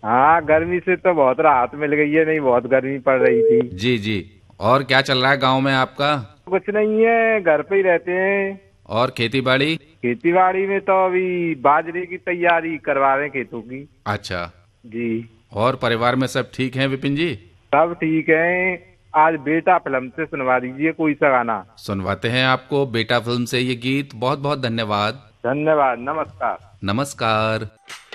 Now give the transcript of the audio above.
हाँ, गर्मी से तो बहुत राहत मिल गई है, नहीं बहुत गर्मी पड़ रही थी। जी जी। और क्या चल रहा है गांव में आपका? कुछ नहीं है, घर पे ही रहते हैं। और खेती बाड़ी? खेती बाड़ी में तो अभी बाजरे की तैयारी करवा रहे हैं, खेतों की। अच्छा। जी। और परिवार में सब ठीक हैं विपिन जी? सब ठीक है। आज बेटा फिल्म से सुनवा दीजिए कोई सा गाना। सुनवाते हैं आपको बेटा फिल्म से ये गीत। बहुत बहुत धन्यवाद। धन्यवाद, नमस्कार। नमस्कार।